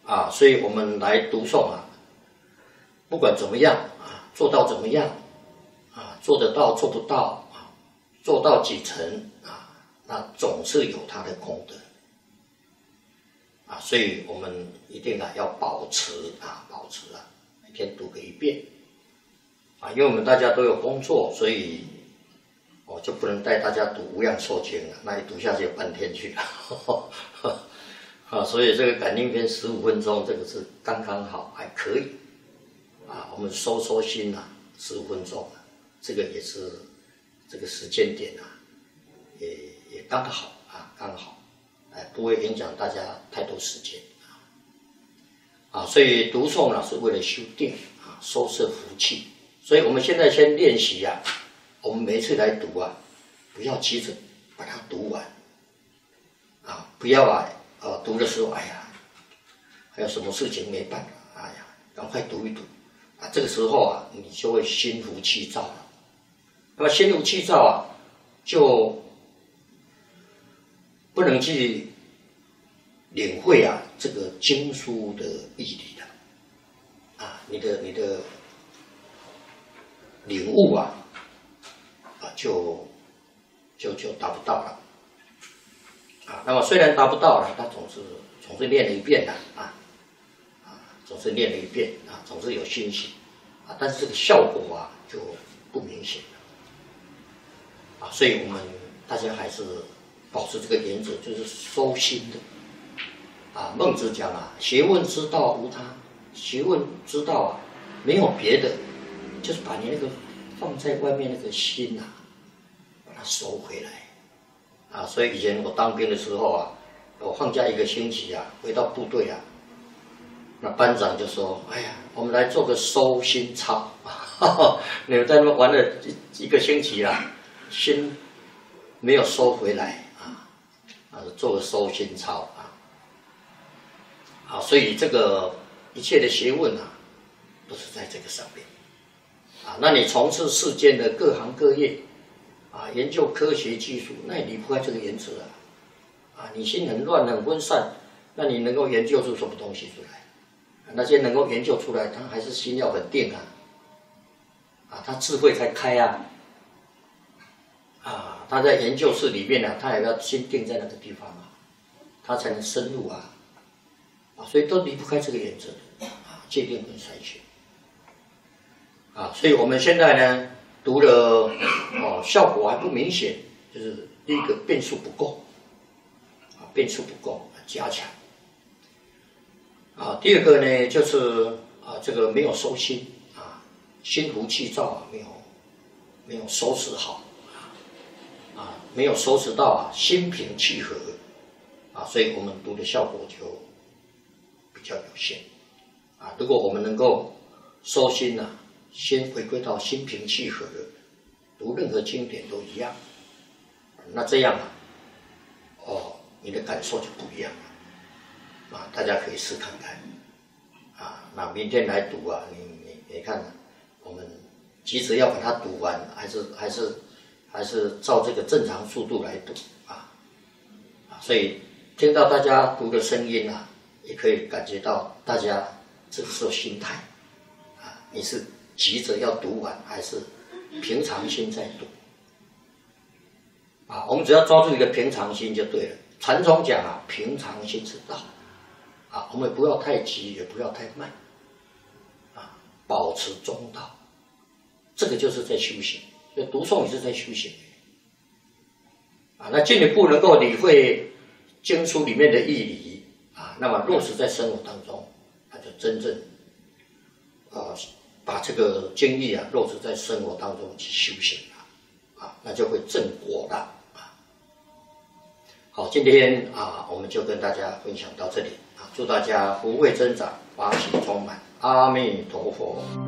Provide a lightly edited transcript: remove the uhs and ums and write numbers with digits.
啊，所以我们来读诵啊，不管怎么样啊，做到怎么样啊，做得到做不到啊，做到几成啊，那总是有它的功德啊，所以我们一定要保持啊，每天读个1遍啊，因为我们大家都有工作，所以我就不能带大家读《无量寿经》了，那一读下去有半天去了。啊，所以这个感应篇15分钟，这个是刚刚好，还可以啊。我们收心啊，15分钟啊，这个也是这个时间点啊，也刚好啊，刚好，不会影响大家太多时间啊。所以读诵呢是为了修定啊，收摄福气。所以我们现在先练习啊，我们每一次来读啊，不要急着把它读完啊，不要读的时候，哎呀，还有什么事情没办法，哎呀，赶快读一读啊！这个时候啊，你就会心浮气躁了。那么心浮气躁啊，就不能去领会啊这个经书的义理了啊，你的领悟啊就达不到了。啊，那么虽然达不到了，他总是练了1遍的总是练了1遍啊，总是有欣喜啊，但是这个效果啊就不明显了啊，所以我们大家还是保持这个原则，就是收心的啊。孟子讲啊，学问之道无他，学问之道啊没有别的，就是把你那个放在外面那个心啊，把它收回来。啊，所以以前我当兵的时候啊，我放假1个星期啊，回到部队啊，那班长就说：“哎呀，我们来做个收心操，你们在那边玩了一个星期啦，心没有收回来做个收心操啊，所以这个一切的学问啊，都是在这个上面啊。那你从事世间的各行各业。”啊，研究科学技术，那也离不开这个原则啊！你心很乱很分散，那你能够研究出什么东西出来？那些能够研究出来，他还是心要很定他智慧才开他在研究室里面他也要心定在那个地方他才能深入所以都离不开这个原则戒定跟筛选所以我们现在呢。读了效果还不明显，就是第一个变数不够加强第二个呢就是这个没有收心心浮气躁没有收拾好没有收拾到心平气和所以我们读的效果就比较有限如果我们能够收心先回归到心平气和的，读任何经典都一样，那这样你的感受就不一样了大家可以试看看那明天来读你看我们急着要把它读完，还是照这个正常速度来读所以听到大家读的声音也可以感觉到大家这个时候心态你是急着要读完，还是平常心在读我们只要抓住一个平常心就对了。禅宗讲平常心是道我们不要太急，也不要太慢保持中道，这个就是在修行。所以读诵也是在修行那进一步能够理会经书里面的义理那么落实在生活当中，那就真正把这个经义落实在生活当中去修行那就会正果了好，今天我们就跟大家分享到这里祝大家福慧增长，法喜充满，阿弥陀佛。